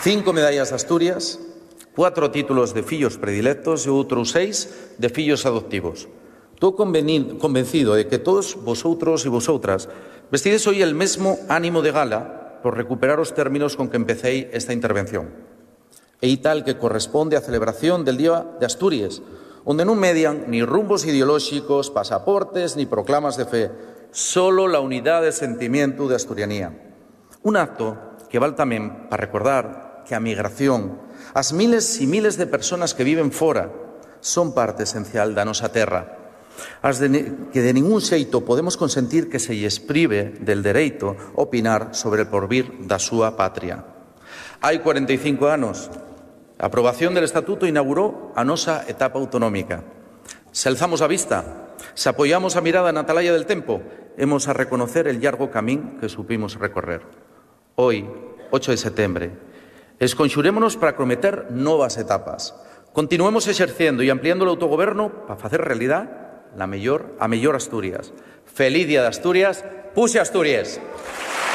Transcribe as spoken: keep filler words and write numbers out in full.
Cinco medallas de Asturias, cuatro títulos de fillos predilectos e outros seis de fillos adoptivos. Estou convencido de que todos vosotros e vosotras vestides hoy el mesmo ánimo de gala por recuperar os términos con que empecéi esta intervención. E tal que corresponde á celebración del Día de Asturias, onde non median ni rumbos ideolóxicos, pasaportes ni proclamas de fe, solo la unidade de sentimiento de asturianía. Un acto que val tamén para recordar que a migración, as miles e miles de persoas que viven fora, son parte esencial da nosa terra, as de, que de ningún xeito podemos consentir que se lles prive del dereito a opinar sobre o porvir da súa patria. Hai cuarenta e cinco anos, a aprobación del Estatuto inaugurou a nosa etapa autonómica. Se alzamos a vista, se apoiamos a mirada na atalaya del tempo, hemos a reconocer el largo camín que supimos recorrer. Hoy, ocho de setembro, esconxurémonos para prometer novas etapas. Continuemos exerciendo e ampliando o autogoberno para facer realidad la mellor, a mellor Asturias. Feliz Día de Asturias. Puxe Asturias.